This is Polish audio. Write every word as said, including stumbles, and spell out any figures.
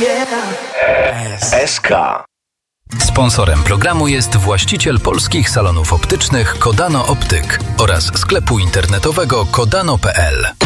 S K. Sponsorem programu jest właściciel polskich salonów optycznych Kodano Optyk oraz sklepu internetowego kodano kropka p l.